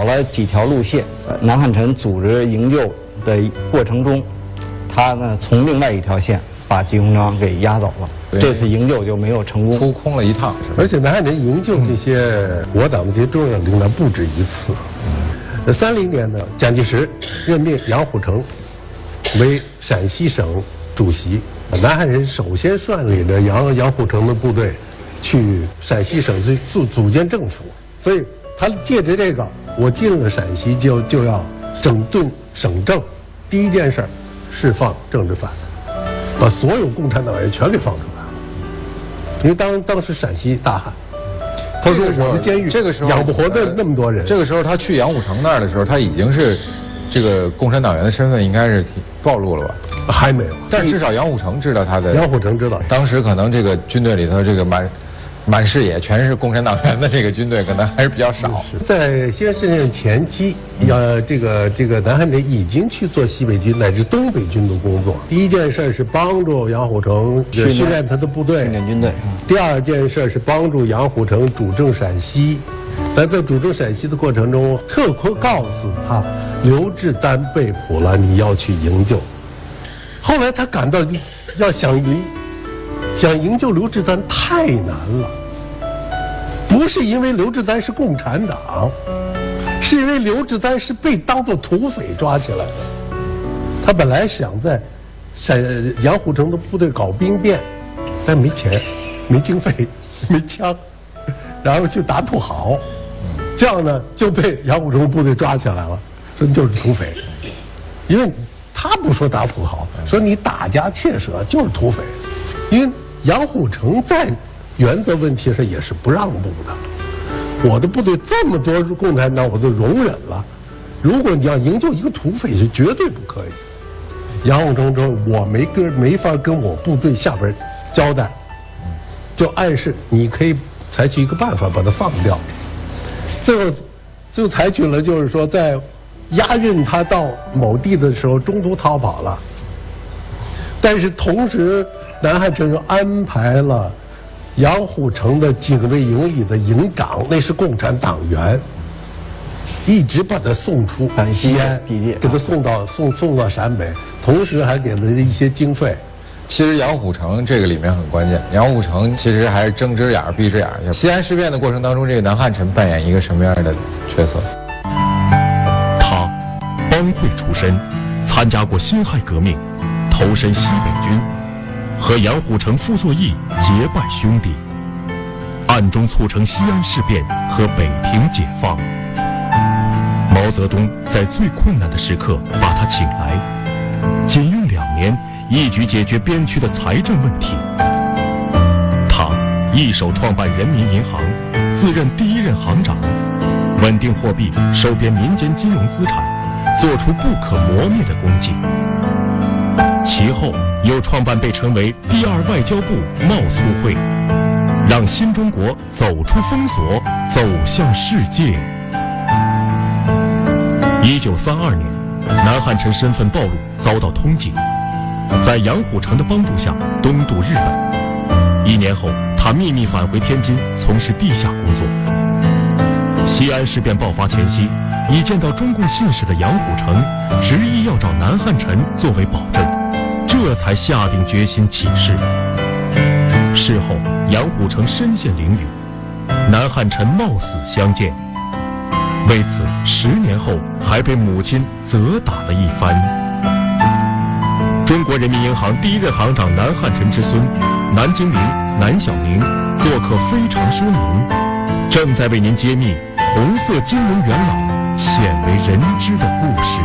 了几条路线。南汉宸组织营救的过程中，他呢从另外一条线把吉鸿章给押走了。这次营救就没有成功， 扑空了一趟。 而且南汉宸营救这些我党的这些重要领导不止一次。30年呢，蒋介石任命杨虎城为陕西省主席，南汉宸首先率领着杨虎城的部队去陕西省去组建政府，所以他借着这个，我进了陕西就要整顿省政，第一件事释放政治犯，把所有共产党员全给放出来了。因为当时陕西大旱，他说我的监狱这个时候养不活的那么多人。 这个时候他去杨虎城那儿的时候，他已经是这个共产党员的身份应该是暴露了吧？ 还没有， 但至少杨虎城知道他的。 杨虎城知道， 当时可能这个军队里头这个满视野全是共产党员的这个军队可能还是比较少。 在西安事变前期，这个南汉宸已经去做西北军乃至东北军的工作。第一件事是帮助杨虎城训练他的部队， 训练军队。 第二件事是帮助杨虎城主政陕西。但在主政陕西的过程中，特告诉他刘志丹被捕了，你要去营救。后来他感到想营救刘志丹太难了，不是因为刘志丹是共产党，是因为刘志丹是被当作土匪抓起来的。他本来想在杨虎城的部队搞兵变，但没钱、没经费、没枪，然后去打土豪，这样呢就被杨虎城部队抓起来了，说你就是土匪。因为他不说打土豪，说你打家窃舍就是土匪。因为杨虎城在原则问题上也是不让步的，我的部队这么多共产党我都容忍了，如果你要营救一个土匪是绝对不可以。杨虎城说我没法跟我部队下边交代，就暗示你可以采取一个办法把他放掉。最后采取了就是说在押运他到某地的时候中途逃跑了，但是同时南汉宸又安排了杨虎城的警卫营里的营长，那是共产党员，一直把他送出西安，给他送到陕北，同时还给了一些经费。 其实杨虎城这个里面很关键，杨虎城其实还是睁只眼闭只眼。西安事变的过程当中，这个南汉宸扮演一个什么样的角色？ 他帮会出身，参加过辛亥革命，投身西北军，和杨虎城、傅作义结拜兄弟，暗中促成西安事变和北平解放。毛泽东在最困难的时刻把他请来，仅用2年一举解决边区的财政问题。他一手创办人民银行，自任第1任行长，稳定货币，收编民间金融资产，做出不可磨灭的功绩。其后又创办被称为第2外交部贸促会，让新中国走出封锁，走向世界。1932年，南汉宸身份暴露，遭到通缉，在杨虎城的帮助下东渡日本。1年后，他秘密返回天津，从事地下工作。西安事变爆发前夕，已见到中共信使的杨虎城执意要找南汉宸作为保证，这才下定决心起事。事后，杨虎城身陷囹圄，南汉宸冒死相见，为此10年后还被母亲责打了一番。中国人民银行第1任行长南汉宸之孙南京明、南小宁做客非常说明，正在为您揭秘红色金融元老鲜为人知的故事。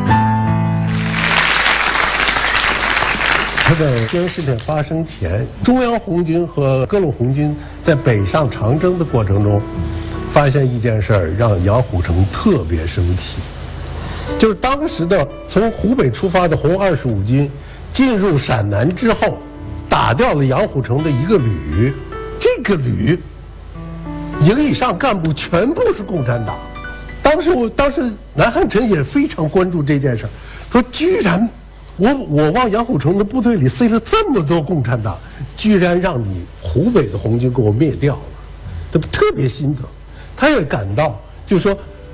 他在西安事变发生前，中央红军和各路红军在北上长征的过程中，发现一件事儿，让杨虎城特别生气，就是当时的从湖北出发的红25军进入陕南之后，打掉了杨虎城的一个旅，这个旅营以上干部全部是共产党。当时南汉宸也非常关注这件事，说居然我往杨虎城的部队里塞了这么多共产党，居然让你湖北的红军给我灭掉了，他特别心疼。他也感到就是说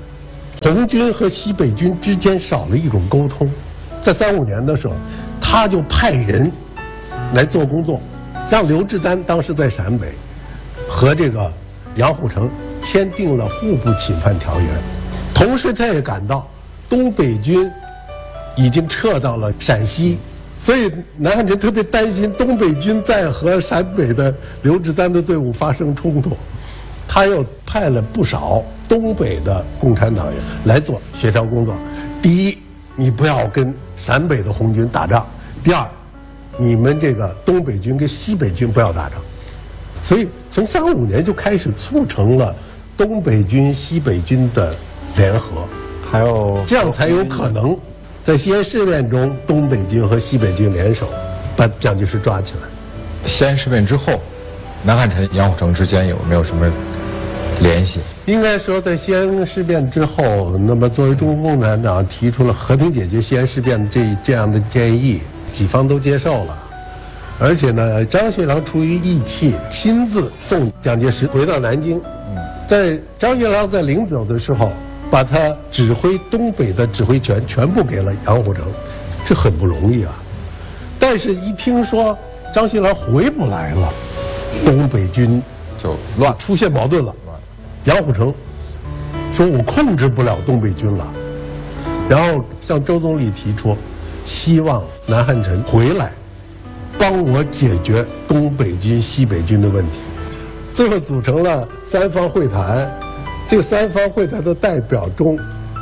红军和西北军之间少了一种沟通。在35年的时候，他就派人来做工作，让刘志丹当时在陕北和这个杨虎城签订了互不侵犯条约，同时他也感到东北军已经撤到了陕西，所以南汉臣特别担心东北军在和陕北的刘志丹的队伍发生冲突，他又派了不少东北的共产党员来做协调工作。第一，你不要跟陕北的红军打仗；第二，你们这个东北军跟西北军不要打仗。所以从35年就开始促成了东北军、西北军的联合， 还有这样才有可能在西安事变中，东北军和西北军联手把蒋介石抓起来。 西安事变之后，南汉臣、杨虎城之间有没有什么联系？ 应该说，在西安事变之后，那么作为中国共产党提出了和平解决西安事变的这样的建议，几方都接受了。而且呢，张学良出于义气，亲自送蒋介石回到南京。在张学良在临走的时候，把他指挥东北的指挥权全部给了杨虎城，这很不容易啊。但是，一听说张学良回不来了，东北军就乱， 出现矛盾了。杨虎城说：“我控制不了东北军了。”然后向周总理提出，希望南汉臣回来，帮我解决东北军、西北军的问题。最后组成了3方会谈，这3方会谈的代表中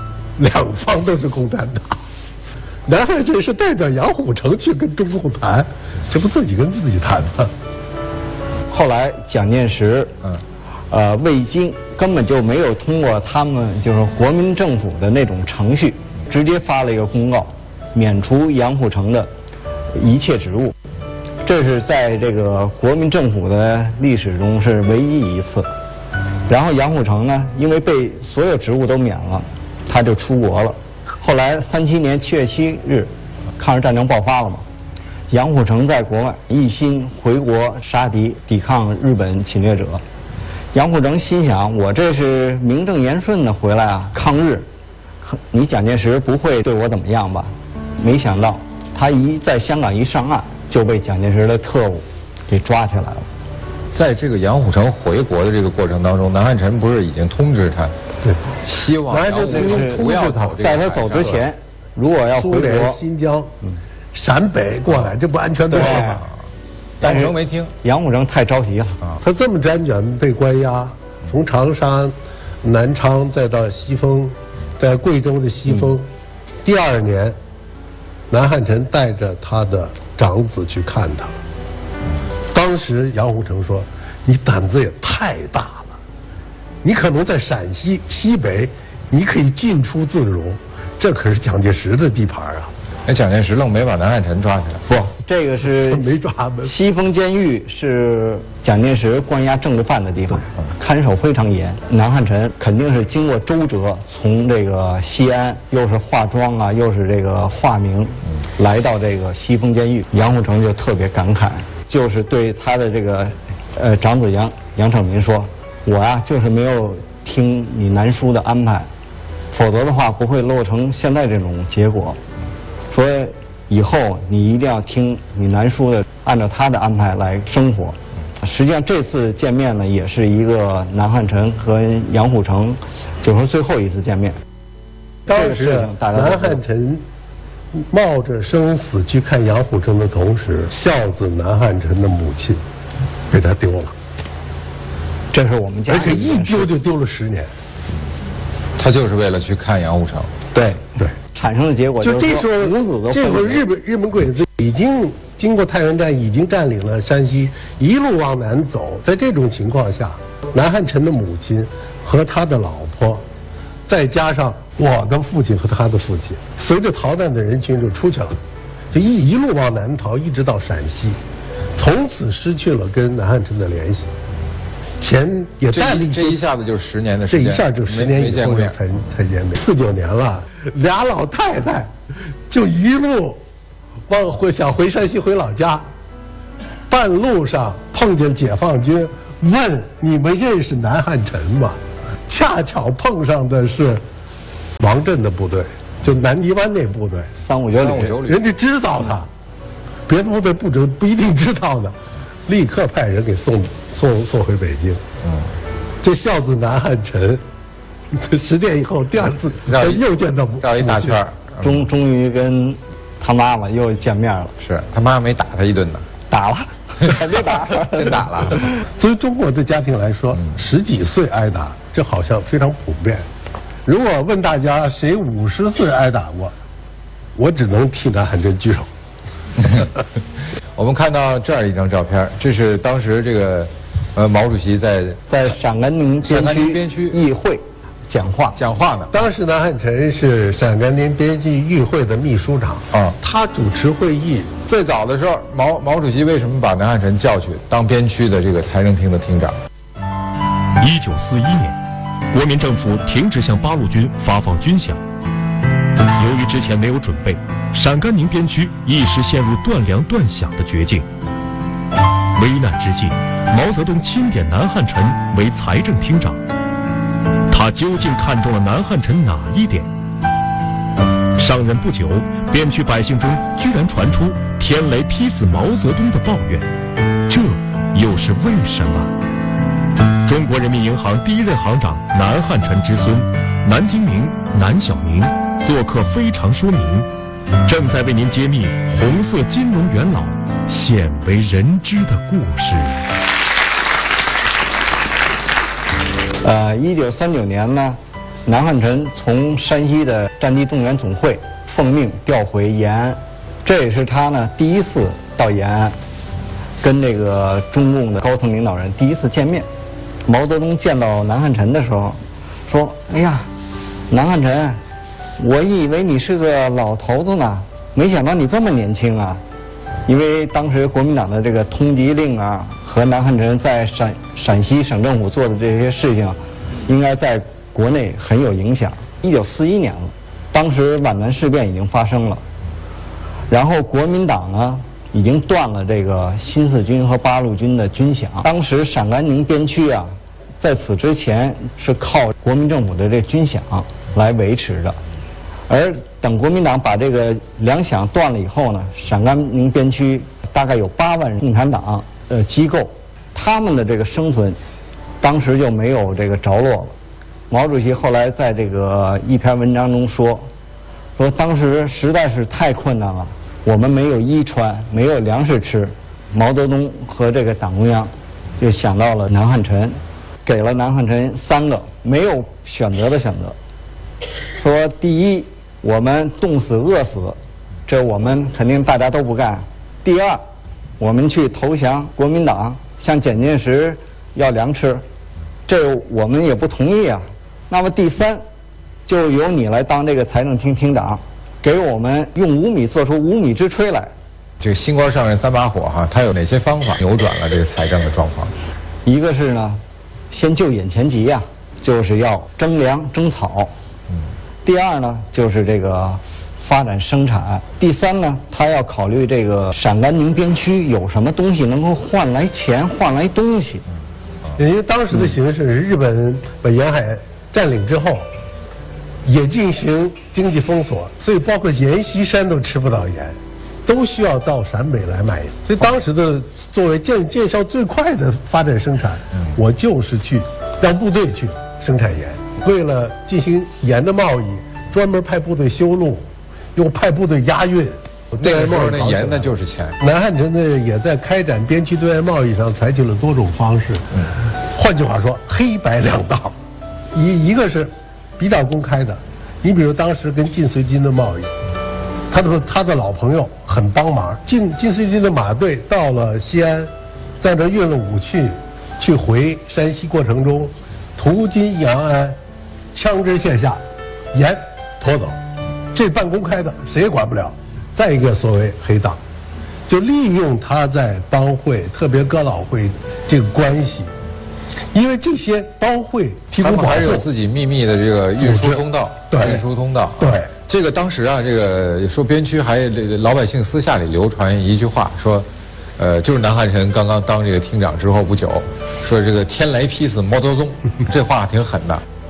，2方都是共产党。南汉臣是代表杨虎城去跟中共谈，这不自己跟自己谈吗？ 后来蒋介石，未经根本就没有通过他们就是国民政府的那种程序，直接发了一个公告，免除杨虎城的一切职务。这是在这个国民政府的历史中是唯一一次。然后杨虎城呢，因为被所有职务都免了，他就出国了。后来37年7月7日，抗日战争爆发了嘛，杨虎城在国外一心回国杀敌，抵抗日本侵略者。杨虎城心想，我这是名正言顺的回来啊，抗日，你蒋介石不会对我怎么样吧？没想到他在香港一上岸，就被蒋介石的特务给抓起来了。 在这个杨虎城回国的这个过程当中，南汉臣不是已经通知他， 对， 希望杨虎城不要走这个在他走之前，如果要回苏联、 国， 新疆、陕北过来，这不安全多了吗？ 杨虎城没听， 杨虎城太着急了。 他这么辗转被关押，从长沙、南昌再到西丰，在贵州的西丰，第2年，南汉臣带着他的长子去看他。当时杨虎城说：“你胆子也太大了，你可能在陕西、西北，你可以进出自如，这可是蒋介石的地盘啊！” 那蒋介石愣没把南汉臣抓起来。 不，这个是没抓吗？ 西丰监狱是蒋介石关押政治犯的地方，看守非常严。南汉臣肯定是经过周折，从这个西安，又是化妆啊，又是这个化名，来到这个西丰监狱。杨虎城就特别感慨，就是对他的这个长子杨承民说：“我呀，就是没有听你南叔的安排，否则的话不会落成现在这种结果。说以后你一定要听你南叔的，按照他的安排来生活。”实际上这次见面呢，也是一个南汉臣和杨虎城，就是说最后一次见面。 当时南汉臣冒着生死去看杨虎城的同时，孝子南汉臣的母亲被他丢了， 这是我们家， 而且一丢就丢了10年。 他就是为了去看杨虎城。 对对， 产生的结果就这时候， 母子都这会儿日本鬼子已经经过太原站，已经占领了山西，一路往南走。在这种情况下，南汉臣的母亲和他的老婆，再加上我的父亲和他的父亲，随着逃难的人群就出去了，就一路往南逃，一直到陕西，从此失去了跟南汉臣的联系。钱也带了这一下子就是10年的时间， 这一下就10年以后才见面。49年了，俩老太太就一路想回山西回老家，半路上碰见解放军，问你们认识南汉臣吗？恰巧碰上的是王震的部队，就南泥湾那部队 359旅， 人家知道他，别的部队不一定知道呢，立刻派人给送回北京。这孝子南汉宸，10年以后第2次又见到绕一大圈， 终于跟他妈妈又见面了。 是他妈没打他一顿呢？ 打了，肯定打， 真打了。 作为中国的家庭来说，10几岁挨打，这好像非常普遍。如果问大家谁50岁挨打过，我只能替南汉宸举手。 我们看到这儿一张照片，这是当时这个毛主席在陕甘宁边区议会讲话呢。 当时南汉宸是陕甘宁边区议会的秘书长他主持会议。 最早的时候，毛主席为什么把南汉宸叫去当边区的这个财政厅的厅长 ？1941年，国民政府停止向八路军发放军饷。由于之前没有准备，陕甘宁边区一时陷入断粮断饷的绝境。危难之际，毛泽东钦点南汉宸为财政厅长。他究竟看中了南汉宸哪一点？上任不久，边区百姓中居然传出天雷劈死毛泽东的抱怨，这又是为什么？中国人民银行第1任行长南汉宸之孙南京明南小明做客非常说明，正在为您揭秘红色金融元老鲜为人知的故事。 1939年呢，南汉宸从山西的战地动员总会奉命调回延安，这也是他呢第一次到延安，跟这个中共的高层领导人第一次见面。毛泽东见到南汉宸的时候，说：“哎呀，南汉宸，我以为你是个老头子呢，没想到你这么年轻啊！”因为当时国民党的这个通缉令啊，和南汉宸在陕西省政府做的这些事情，应该在国内很有影响。1941年了，当时皖南事变已经发生了，然后国民党呢已经断了这个新四军和八路军的军饷。当时陕甘宁边区啊，在此之前是靠国民政府的这军饷来维持着，而等国民党把这个粮饷断了以后呢，陕甘宁边区大概有8万人共产党机构，他们的这个生存当时就没有这个着落了。毛主席后来在这个一篇文章中说当时实在是太困难了，我们没有衣穿，没有粮食吃。毛泽东和这个党中央就想到了南汉宸，给了南汉宸3个没有选择的选择，说第一，我们冻死饿死，这我们肯定大家都不干。第二，我们去投降国民党，向蒋介石要粮吃，这我们也不同意啊。那么第三，就由你来当这个财政厅厅长，给我们用5米做出5米之炊来。 这个新官上任3把火哈，他有哪些方法扭转了这个财政的状况？ 一个是呢，先救眼前急呀，就是要征粮征草。第二呢，就是这个发展生产。第三呢，他要考虑这个陕甘宁边区有什么东西能够换来钱、换来东西。 因为当时的形势是日本把沿海占领之后，也进行经济封锁，所以包括阎锡山都吃不到盐，都需要到陕北来买。所以当时的作为见效最快的发展生产，我就是去让部队去生产盐。为了进行盐的贸易，专门派部队修路，又派部队押运。 那个时候那盐那就是钱。 南汉宸呢，也在开展边区对外贸易上采取了多种方式。换句话说，黑白两道，一个是比较公开的，你比如当时跟晋绥军的贸易，他的老朋友很帮忙。晋绥军的马队到了西安，在这运了武器，去回山西过程中，途经阳安，枪支卸下，盐拖走，这半公开的，谁也管不了。再一个所谓黑党，就利用他在帮会，特别哥老会这个关系，因为这些帮会提供保护， 还是有自己秘密的这个运输通道。 对， 运输通道。 对， 这个当时啊，这个说边区还老百姓私下里流传一句话，说，就是南汉宸刚刚当这个厅长之后不久，说这个天雷劈死毛泽东，这话挺狠的。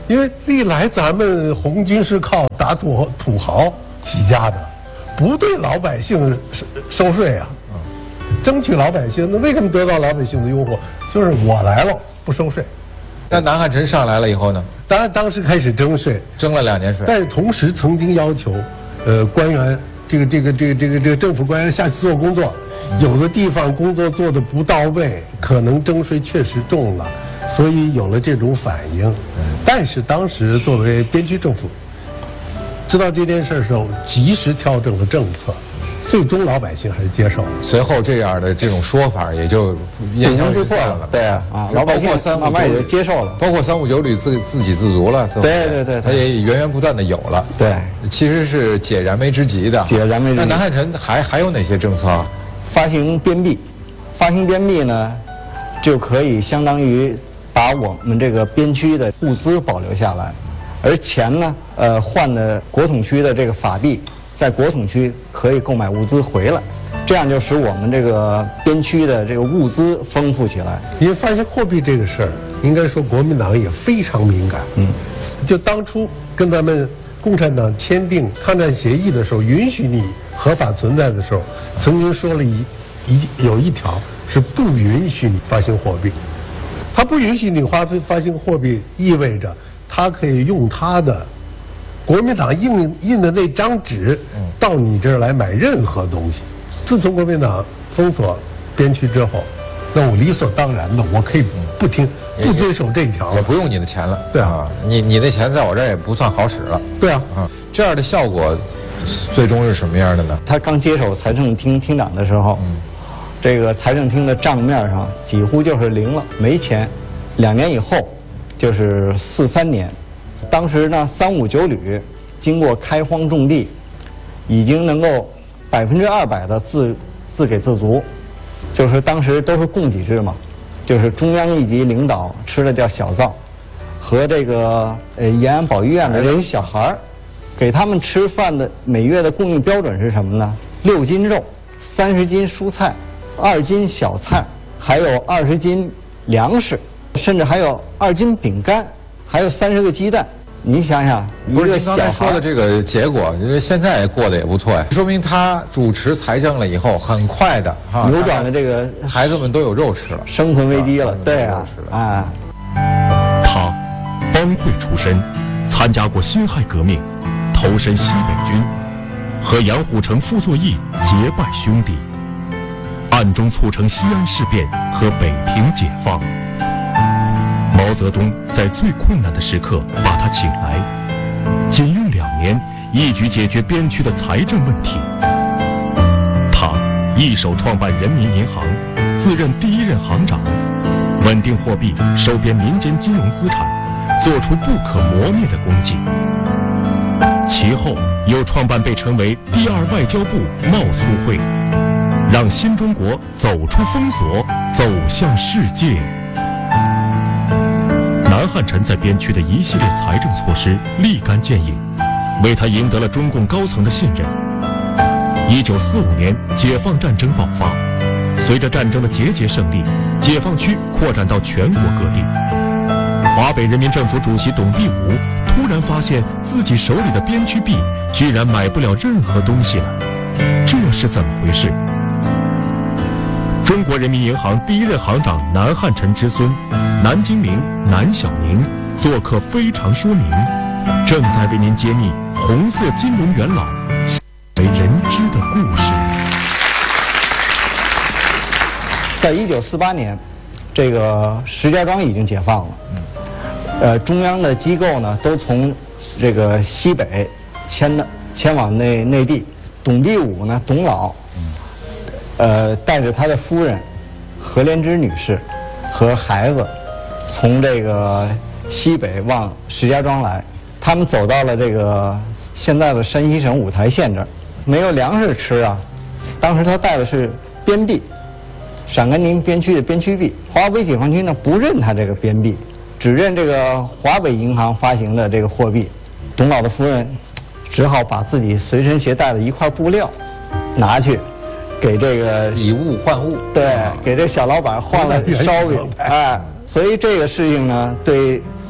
因为历来咱们红军是靠打土豪起家的，不对老百姓收税啊，争取老百姓。那为什么得到老百姓的拥护？就是我来了，不收税。 那南汉宸上来了以后呢？ 当然，当时开始征税， 征了2年税， 但是同时曾经要求，官员这个政府官员下去做工作，有的地方工作做得不到位，可能征税确实重了，所以有了这种反应。但是当时作为边区政府，知道这件事的时候，及时调整了政策，最终老百姓还是接受了。 随后这样的这种说法也就烟消云散了。 对啊，老百姓慢慢也就接受了。 包括359旅自给自足了。 对， 它也源源不断的有了。 对， 其实是解燃眉之急的。 解燃眉之急。 那南汉宸还有哪些政策？ 发行边币，发行边币呢，就可以相当于把我们这个边区的物资保留下来，而钱呢，换的国统区的这个法币，在国统区可以购买物资回来，这样就使我们这个边区的这个物资丰富起来。 因为发行货币这个事儿，应该说国民党也非常敏感。就当初跟咱们共产党签订抗战协议的时候，允许你合法存在的时候，曾经说了有一条是不允许你发行货币。他不允许你发行货币，意味着他可以用他的国民党印的那张纸到你这儿来买任何东西。自从国民党封锁边区之后，那我理所当然的，我可以不遵守这一条， 也不用你的钱了。 对啊， 你那钱在我这儿也不算好使了。 对啊， 这样的效果最终是什么样的呢？ 他刚接手财政厅厅长的时候，这个财政厅的账面上几乎就是零了，没钱。2年以后，就是43年，当时呢359旅经过开荒种地，已经能够200%的自给自足，就是当时都是供给制嘛，就是中央一级领导吃的叫小灶，和这个延安保育院的这些小孩儿，给他们吃饭的每月的供应标准是什么呢？6斤肉，30斤蔬菜，2斤小菜，还有20斤粮食，甚至还有2斤饼干，还有30个鸡蛋。你想想， 不是您刚才说的这个结果，就是现在过得也不错呀，说明他主持财政了以后，很快的扭转了这个孩子们都有肉吃了， 生存危机了。对啊， 他帮会出身，参加过辛亥革命，投身西北军，和杨虎城、傅作义结拜兄弟，暗中促成西安事变和北平解放。毛泽东在最困难的时刻把他请来，仅用2年一举解决边区的财政问题。他一手创办人民银行，自任第1任行长，稳定货币，收编民间金融资产，做出不可磨灭的功绩。其后又创办被称为第2外交部贸促会，让新中国走出封锁，走向世界。南汉宸在边区的一系列财政措施立竿见影，为他赢得了中共高层的信任。1945年解放战争爆发，随着战争的节节胜利，解放区扩展到全国各地。华北人民政府主席董必武突然发现自己手里的边区币居然买不了任何东西了，这是怎么回事？中国人民银行第1任行长南汉宸之孙南京明南小宁做客非常说明，正在为您揭秘红色金融元老为人知的故事。 在1948年，这个石家庄已经解放了，中央的机构呢都从这个西北迁往内地。董必武呢，董老，带着他的夫人何莲芝女士和孩子，从这个西北往石家庄来。他们走到了这个现在的山西省五台县这儿，没有粮食吃啊。当时他带的是边币，陕甘宁边区的边区币。华北解放军呢不认他这个边币，只认这个华北银行发行的这个货币。董老的夫人只好把自己随身携带的一块布料拿去给这个以物换物， 对，给这小老板换了烧饼，所以这个事情呢，对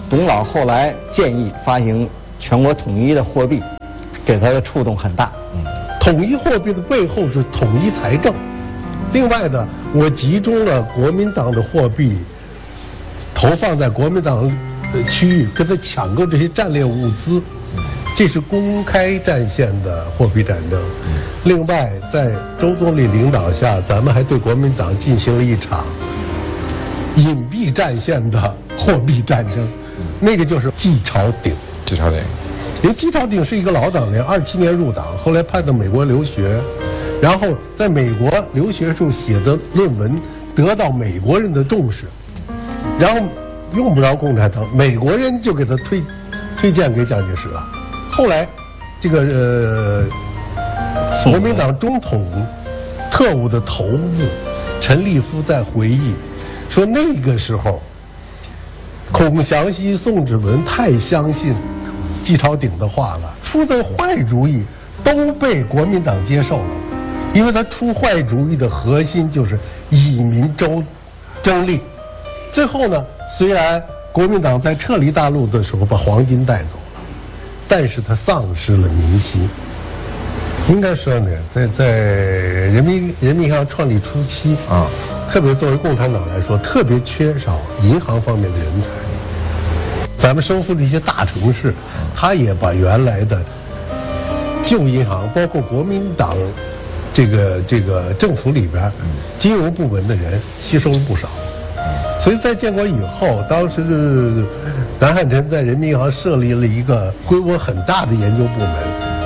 董老后来建议发行全国统一的货币，给他的触动很大。 统一货币的背后是统一财政。另外呢，我集中了国民党的货币，投放在国民党区域，跟他抢购这些战略物资，这是公开战线的货币战争。另外，在周总理领导下，咱们还对国民党进行了一场隐蔽战线的货币战争，那个就是季朝鼎。 季朝鼎， 因为季朝鼎是一个老党员，27年入党，后来派到美国留学，然后在美国留学时候写的论文得到美国人的重视，然后用不着共产党，美国人就给他推荐给蒋介石了。后来，这个国民党中统特务的头子陈立夫在回忆说，那个时候孔祥熙、宋子文太相信季朝鼎的话了，出的坏主意都被国民党接受了，因为他出坏主意的核心就是以民争利。最后呢，虽然国民党在撤离大陆的时候把黄金带走了，但是他丧失了民心。应该说呢，在人民银行创立初期啊，特别作为共产党来说，特别缺少银行方面的人才。咱们收复了一些大城市，他也把原来的旧银行，包括国民党这个政府里边金融部门的人吸收了不少。所以在建国以后，当时南汉宸在人民银行设立了一个规模很大的研究部门，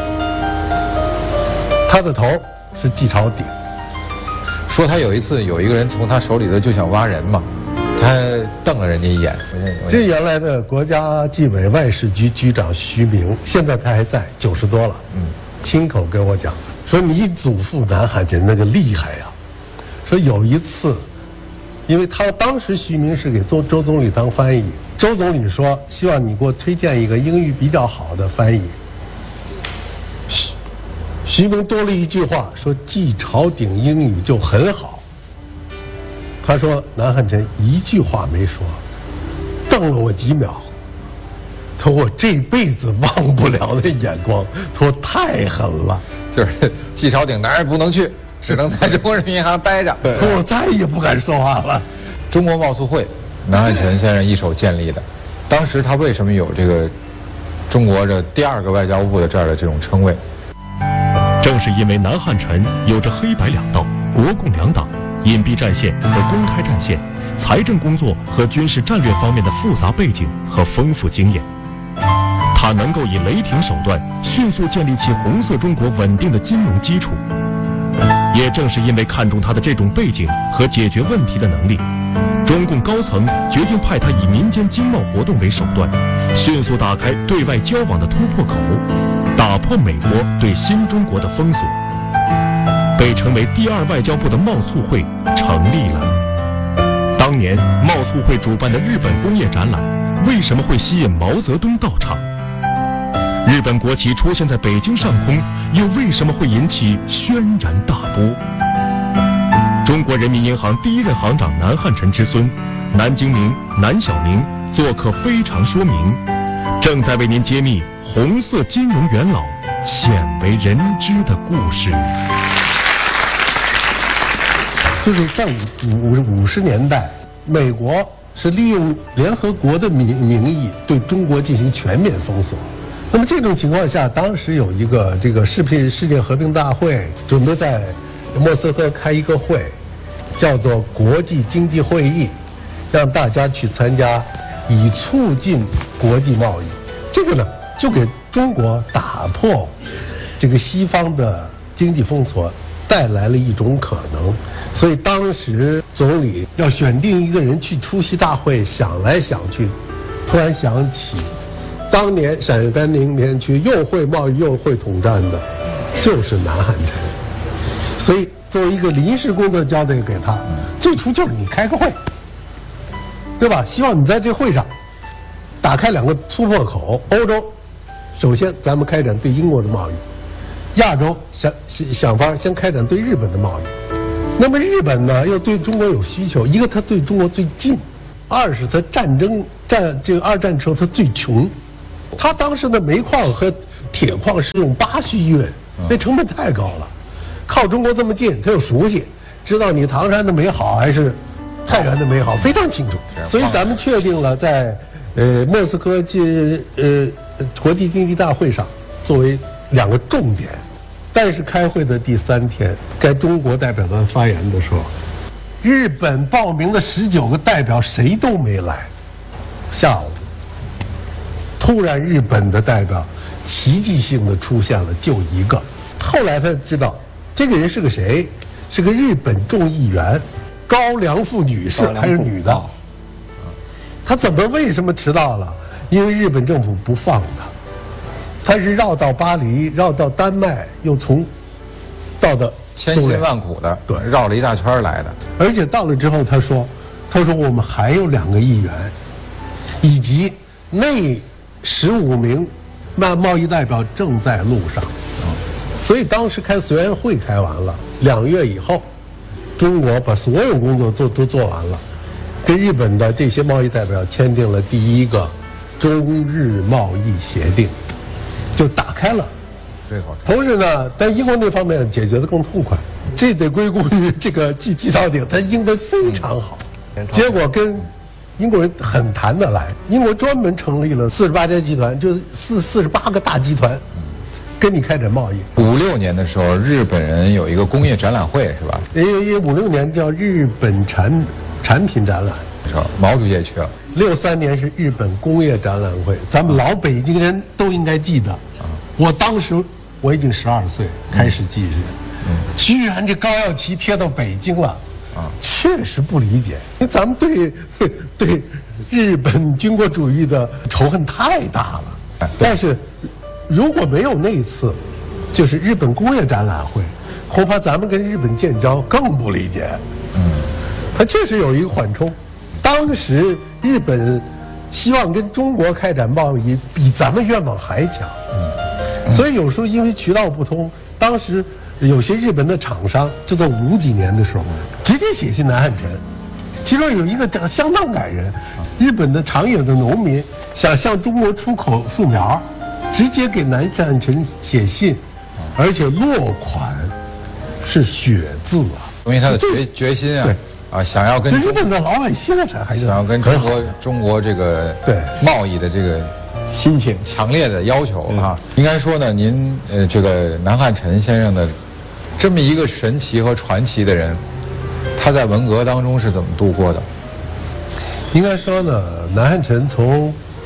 他的头是季朝鼎。 说他有一次有一个人从他手里头就想挖人嘛，他瞪了人家一眼。 这原来的国家纪委外事局局长徐明，现在他还在，90多了。亲口跟我讲，说你祖父南汉宸那个厉害呀。说有一次，因为他当时徐明是给周总理当翻译，周总理说希望你给我推荐一个英语比较好的翻译。徐明多了一句话，说季朝鼎英语就很好。他说南汉宸一句话没说，瞪了我几秒，他说我这辈子忘不了那眼光，他说太狠了。 就是季朝鼎哪儿也不能去，只能在中国人民银行待着。 他说我再也不敢说话了。 中国贸促会，南汉宸先生一手建立的，当时他为什么有这个中国的第2个外交部的这儿的这种称谓？ 正是因为南汉宸有着黑白两道、国共两党、隐蔽战线和公开战线、财政工作和军事战略方面的复杂背景和丰富经验，他能够以雷霆手段迅速建立起红色中国稳定的金融基础。也正是因为看重他的这种背景和解决问题的能力，中共高层决定派他以民间经贸活动为手段，迅速打开对外交往的突破口，打破美国对新中国的封锁。被称为第2外交部的贸促会成立了。当年贸促会主办的日本工业展览为什么会吸引毛泽东到场？日本国旗出现在北京上空，又为什么会引起轩然大波？中国人民银行第1任行长南汉宸之孙南京明南小明做客非常说明，正在为您揭秘红色金融元老鲜为人知的故事。 就是在50年代，美国是利用联合国的名义对中国进行全面封锁。那么这种情况下，当时有一个这个世界和平大会准备在莫斯科开一个会，叫做国际经济会议，让大家去参加，以促进国际贸易。这个呢，就给中国打破这个西方的经济封锁带来了一种可能。所以当时总理要选定一个人去出席大会，想来想去，突然想起当年陕甘宁边区又会贸易又会统战的就是南汉宸，所以作为一个临时工作交代给他，最初就是你开个会，对吧？希望你在这会上打开2个突破口。欧洲首先咱们开展对英国的贸易，亚洲想法先开展对日本的贸易。那么日本呢又对中国有需求，一个它对中国最近， 二是他这个二战之后他最穷，他当时的煤矿和铁矿是用巴西运，那成本太高了。靠中国这么近，他又熟悉，知道你唐山的煤好还是太原的煤好，非常清楚。所以咱们确定了在莫斯科国际经济大会上作为2个重点。但是开会的第3天，该中国代表团发言的时候，日本报名的19个代表谁都没来。下午，突然日本的代表奇迹性的出现了，就1个。后来他知道，这个人是个谁？是个日本众议员高良富女士，还是女的。他为什么迟到了？因为日本政府不放他。他是绕到巴黎，绕到丹麦，又到的千辛万苦的， 对， 绕了一大圈来的。 而且到了之后，他说我们还有2个议员，以及那15名贸易代表正在路上。所以当时开绥远会开完了，2月以后，中国把所有工作都做完了，跟日本的这些贸易代表签订了第一个中日贸易协定。就打开了，同时呢，但英国那方面解决的更痛快，这得归功于这个季道鼎，他英文非常好，结果跟英国人很谈得来。英国专门成立了48家集团，就是48个大集团，跟你开展贸易。 56年的时候，日本人有一个工业展览会，是吧 ？56年叫日本产品展览， 毛主席也去了。 63年是日本工业展览会，咱们老北京人都应该记得。我当时我已经12岁，开始记事，居然这高耀旗贴到北京了，确实不理解，因为咱们对日本军国主义的仇恨太大了。但是如果没有那次，就是日本工业展览会，恐怕咱们跟日本建交更不理解。它确实有一个缓冲。当时日本希望跟中国开展贸易，比咱们愿望还强。所以有时候因为渠道不通，当时有些日本的厂商就在50几年的时候，直接写信南汉城。其中有一个相当感人，日本的长野的农民想向中国出口树苗，直接给南汉城写信，而且落款是血字啊， 因为他的决心啊。 对。 想要跟日本的老百姓还是想要跟中国这个贸易的这个心情强烈的要求啊。应该说呢，您这个南汉宸先生的这么一个神奇和传奇的人，他在文革当中是怎么度过的？ 应该说呢，南汉宸从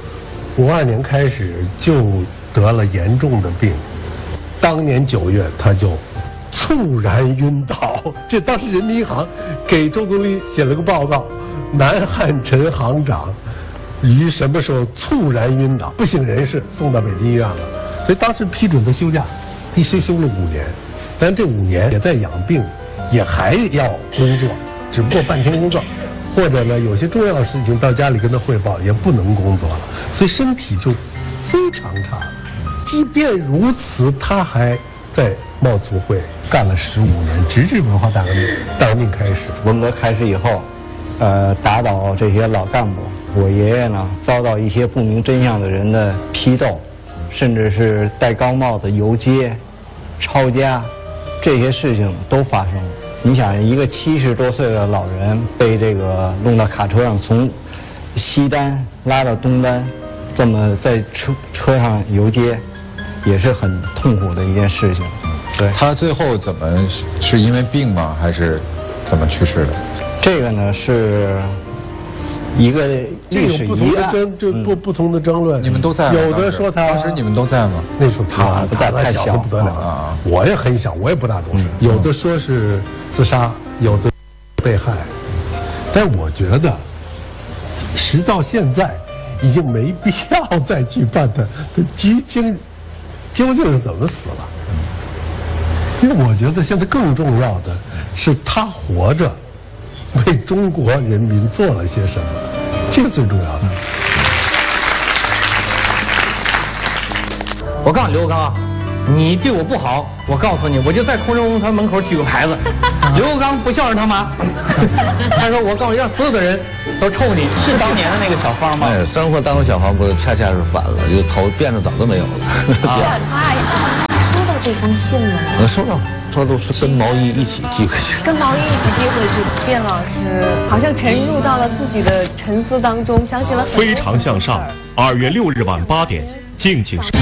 52年开始就得了严重的病，当年9月他就猝然晕倒。这当时人民银行给周总理写了个报告，南汉宸行长于什么时候猝然晕倒，不省人事，送到北京医院了。所以当时批准他休假，一休了5年，但这5年也在养病，也还要工作，只不过半天工作，或者呢有些重要的事情到家里跟他汇报，也不能工作了，所以身体就非常差。即便如此，他还在贸促会干了15年，直至文化大革命开始。 文革开始以后，打倒这些老干部，我爷爷呢遭到一些不明真相的人的批斗，甚至是戴高帽的游街、抄家，这些事情都发生了。你想，一个70多岁的老人被这个弄到卡车上，从西单拉到东单，这么在车上游街，也是很痛苦的一件事情。对， 他最后怎么是因为病吗？还是怎么去世的？ 这个呢是一个历史遗案， 不同的争论。 你们都在吗？ 有的说他当时你们都在吗？ 那时候他太小的不得了啊！ 我也很小，我也不大懂事。有的说是自杀，有的被害，但我觉得时到现在已经没必要再去判断他究竟是怎么死了。因为我觉得现在更重要的是他活着为中国人民做了些什么，这个最重要的。 我告诉你刘刚， 你对我不好，我告诉你，我就在空中他门口举个牌子，刘国刚不孝顺他妈。他说我告诉你，让所有的人都臭你。 是当年的那个小芳吗？ 哎，生活当中小芳不恰恰是反了，就头辫子早都没有了。 转发呀！收到这封信了吗？ 收到了，说都是跟毛衣一起寄回去。 跟毛衣一起寄回去，卞老师好像沉入到了自己的沉思当中，想起了很多非常向上，2月6日晚8点，敬请收看。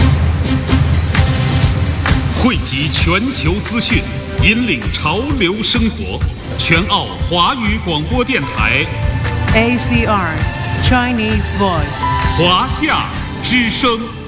汇集全球资讯，引领潮流生活。全澳华语广播电台 ACR Chinese Voice 华夏之声。